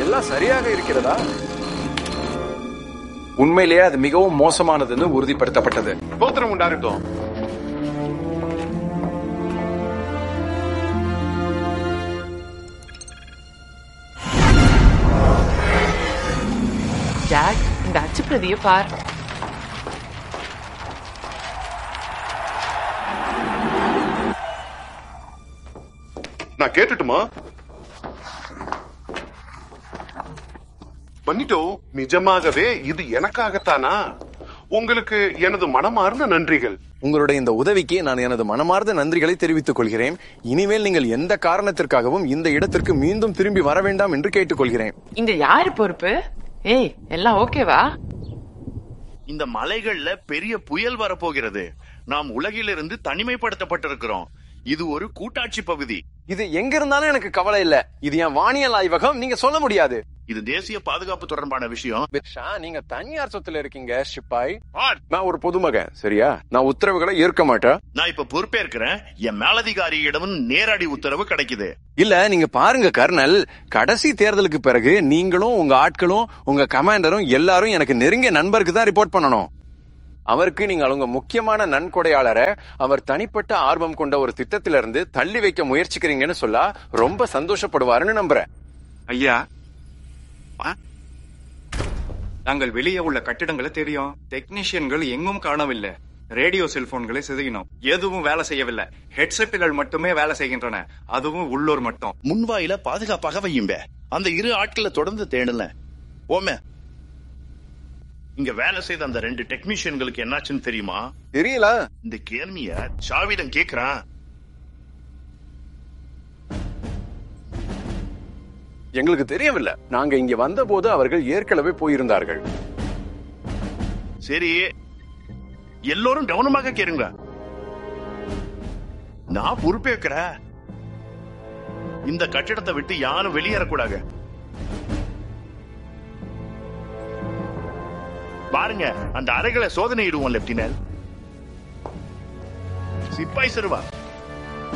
எல்லாம் சரியாக இருக்கிறதா? உண்மையிலேயே அது மிகவும் மோசமானதுன்னு உறுதிப்படுத்தப்பட்டது. ஸ்தோத்திரம் உண்டாகட்டும். ஜாக், இந்த அச்சு பிரதியை பார். நான் கேட்டுட்டுமா? பண்ணிட்டோ, நிஜமாகவே இது எனக்காகத்தானா? உங்களுக்கு எனது மனமார்ந்த நன்றிகள். உங்களுடைய இந்த உதவிக்கு நான் எனது மனமார்ந்த நன்றிகளை தெரிவித்துக் கொள்கிறேன். இனிமேல் நீங்கள் எந்த காரணத்திற்காகவும் இந்த இடத்திற்கு மீண்டும் திரும்பி வர வேண்டாம் என்று கேட்டுக்கொள்கிறேன். இந்த யாரு பொறுப்பு? ஏய், எல்லாம் ஓகேவா? இந்த மலைகள்ல பெரிய புயல் வரப்போகிறது. நாம் உலகிலிருந்து தனிமைப்படுத்தப்பட்டிருக்கிறோம். இது ஒரு கூட்டாட்சி பகுதி. இது எங்க இருந்தாலும் எனக்கு கவலை இல்ல. இது என் வானியல் ஆய்வகம், நீங்க சொல்ல முடியாது. இது தேசிய பாதுகாப்பு தொடர்பான விஷயம். நீங்க தனியார் சொத்துல இருக்கீங்க சிப்பாய். நான் ஒரு பொதுமகன், சரியா? நான் உத்தரவுகளை ஏற்க மாட்டேன். நான் இப்ப பொறுப்பேற்கிறேன். என் மேலதிகாரியிடம் நேரடி உத்தரவு கிடைக்குது. இல்ல, நீங்க பாருங்க கர்னல், கடைசி தேர்தலுக்கு பிறகு நீங்களும் உங்க ஆட்களும் உங்க கமாண்டரும் எல்லாரும் எனக்கு நெருங்கிய நண்பருக்கு தான் ரிப்போர்ட் பண்ணணும். அவருக்கு நீங்கள் உங்க முக்கியமான நன்கொடையாளரை அவர் தனிப்பட்ட ஆர்வம் கொண்ட ஒரு திட்டத்திலிருந்து தள்ளி வைக்க முயற்சிக்கிறீங்கன்னு சொல்ல ரொம்ப சந்தோஷப்படுவாருன்னு நம்புறேன். ஐயா, நாங்கள் வெளியே உள்ள கட்டிடங்களை தெரியும். டெக்னீஷியன்கள் எங்கும் காணவில்லை. ரேடியோ செல்போன்களை சிதைக்கணும். எதுவும் வேலை செய்யவில்லை. ஹெட்செட்டுகள் மட்டுமே வேலை செய்கின்றன. அதுவும் உள்ளூர் மட்டும். முன்வாயில பாதுகாப்பாக வையும்ப. அந்த இரு ஆட்களை தொடர்ந்து தேடல. ஓமே, இங்க வேலை செய்த அந்த 2 டெக்னீஷியன்களுக்கு என்னாச்சுன்னு தெரியுமா? தெரியல. இந்த கேள்விய சாவிடம் கேக்குறான். எங்களுக்கு தெரியவில்லை. நாங்க இங்க வந்த போது அவர்கள் ஏற்கனவே போயிருந்தார்கள். சரி, எல்லோரும் கவனமாக கேளுங்க. நான் பொறுப்பேற்கிறேன். இந்த கட்டிடத்தை விட்டு யாரும் வெளியேறக்கூடாது. பாருங்க, அந்த அறைகளை சோதனையிடுவோம் லெப்டினன்ட். சிப்பாய் சருவா,